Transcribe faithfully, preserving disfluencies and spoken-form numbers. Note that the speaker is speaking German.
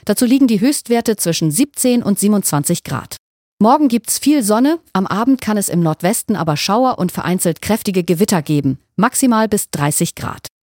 Dazu liegen die Höchstwerte zwischen siebzehn und siebenundzwanzig Grad. Morgen gibt's viel Sonne, am Abend kann es im Nordwesten aber Schauer und vereinzelt kräftige Gewitter geben, maximal bis dreißig Grad.